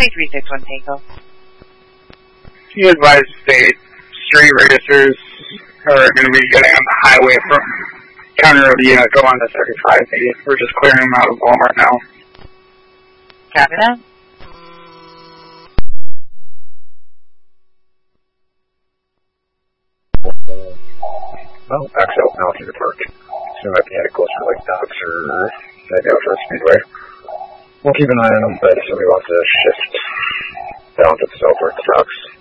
2361 Tango. He advised state street racers are going to be getting on the highway from County Road E go on to 3580. We're just clearing them out of Walmart now. Copy that. Well, Axel, now through the park. So we might be headed closer to Lake Docks or maybe out for a speedway. We'll keep an eye on them, but so we want to shift down to the south where it docks.